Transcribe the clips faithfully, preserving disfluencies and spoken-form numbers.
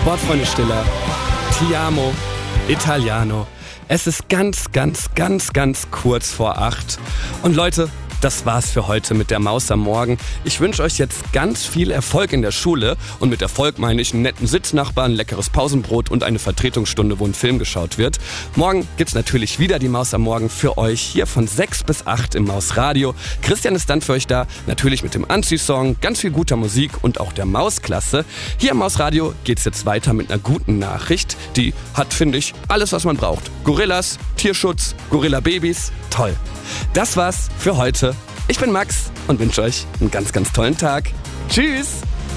Sportfreunde Stiller, Ti amo, Italiano. Es ist ganz, ganz, ganz, ganz kurz vor acht. Und Leute, das war's für heute mit der Maus am Morgen. Ich wünsche euch jetzt ganz viel Erfolg in der Schule. Und mit Erfolg meine ich einen netten Sitznachbarn, leckeres Pausenbrot und eine Vertretungsstunde, wo ein Film geschaut wird. Morgen gibt's natürlich wieder die Maus am Morgen für euch hier von sechs bis acht im Mausradio. Christian ist dann für euch da, natürlich mit dem Anziehsong, ganz viel guter Musik und auch der Mausklasse. Hier im Mausradio geht's jetzt weiter mit einer guten Nachricht. Die hat, finde ich, alles, was man braucht. Gorillas, Tierschutz, Gorilla-Babys, toll. Das war's für heute. Ich bin Max und wünsche euch einen ganz, ganz tollen Tag. Tschüss!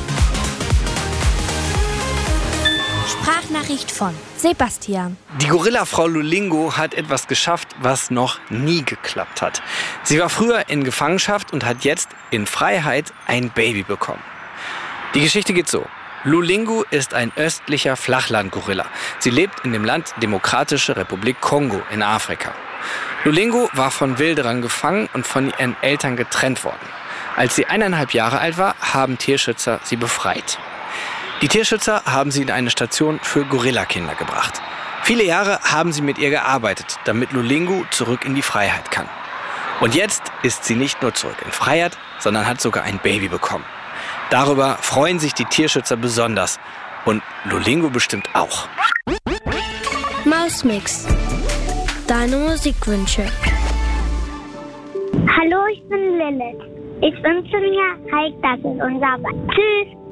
Sprachnachricht von Sebastian. Die Gorilla-Frau Lulingo hat etwas geschafft, was noch nie geklappt hat. Sie war früher in Gefangenschaft und hat jetzt in Freiheit ein Baby bekommen. Die Geschichte geht so. Lulingo ist ein östlicher Flachland-Gorilla. Sie lebt in dem Land Demokratische Republik Kongo in Afrika. Lulingo war von Wilderern gefangen und von ihren Eltern getrennt worden. Als sie eineinhalb Jahre alt war, haben Tierschützer sie befreit. Die Tierschützer haben sie in eine Station für Gorillakinder gebracht. Viele Jahre haben sie mit ihr gearbeitet, damit Lulingo zurück in die Freiheit kann. Und jetzt ist sie nicht nur zurück in Freiheit, sondern hat sogar ein Baby bekommen. Darüber freuen sich die Tierschützer besonders. Und Lulingo bestimmt auch. Mausmix. Deine Musikwünsche. Hallo, ich bin Lilith. Ich wünsche mir halt, dass es unser Tschüss.